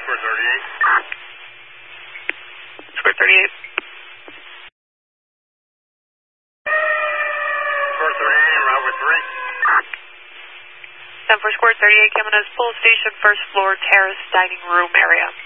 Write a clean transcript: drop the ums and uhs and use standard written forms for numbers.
Square 38. Square 38. Square 38, en route with 3. 10 for Square 38, Camino's Pool Station, first floor, terrace, dining room area.